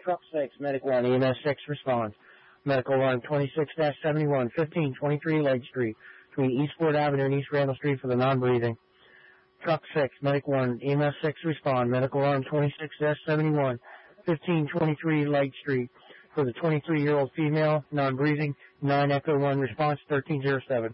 Truck 6, Medic 1, EMS 6 responds. Medical alarm 26-71, 1523 Lake Street, between Eastport Avenue and East Randall Street for the non-breathing. Truck 6, Medic 1, EMS 6 respond. Medical alarm 26-71, 1523 Lake Street for the 23-year-old female, non-breathing. 9 Echo 1 response, 1307.